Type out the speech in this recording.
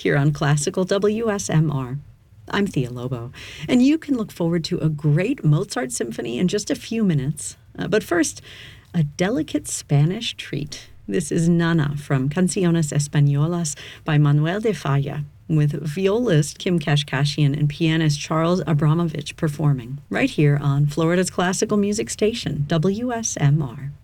here on Classical WSMR. I'm Thea Lobo, and you can look forward to a great Mozart symphony in just a few minutes. But first, a delicate Spanish treat. This is Nana from Canciones Españolas by Manuel de Falla, with violist Kim Kashkashian and pianist Charles Abramovich performing, right here on Florida's classical music station, WSMR.